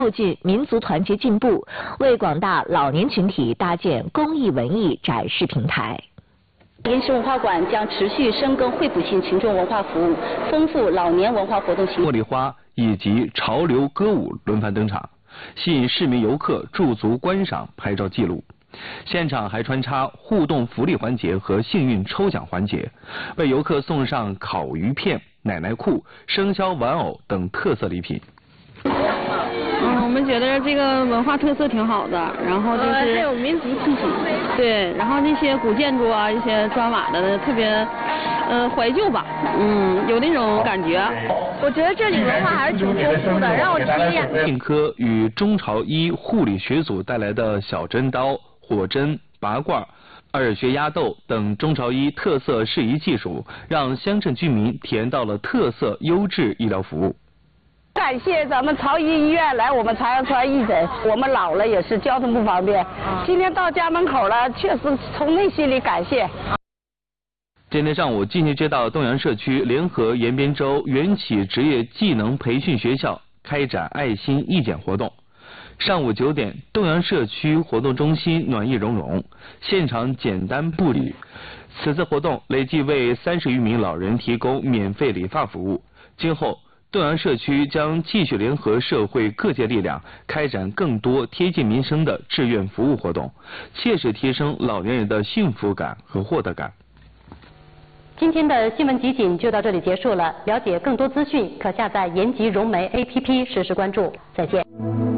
促进民族团结进步，为广大老年群体搭建公益文艺展示平台。 临时文化馆将持续深耕惠普性群众文化服务，丰富老年文化活动形式。 茉莉花以及潮流歌舞轮番登场，吸引市民游客驻足观赏、拍照记录。现场还穿插互动福利环节和幸运抽奖环节，为游客送上烤鱼片、奶奶裤、生肖玩偶等特色礼品。 我们觉得这个文化特色挺好的，然后就是还有民族气息。 对，然后那些古建筑啊，一些砖瓦的特别怀旧吧，有那种感觉。 我觉得这里文化还是挺丰富的，让我体验。 信科与中朝医护理学组带来的小针刀、火针、拔罐、二穴压豆等中朝医特色适宜技术，让乡镇居民体验到了特色优质医疗服务。 感谢咱们朝医医院来我们朝阳村义诊，我们老了也是交通不方便，今天到家门口了，确实从内心里感谢。 今天上午，晋西街道东阳社区联合延边州缘起职业技能培训学校开展爱心义诊活动。上午9点，东阳社区活动中心暖意融融，现场简单布理。此次活动累计为30余名老人提供免费理发服务。今后，东阳社区将继续联合社会各界力量，开展更多贴近民生的志愿服务活动，切实提升老年人的幸福感和获得感。 今天的新闻集锦就到这里结束了。了解更多资讯，可下载延吉融媒 APP实时关注。再见。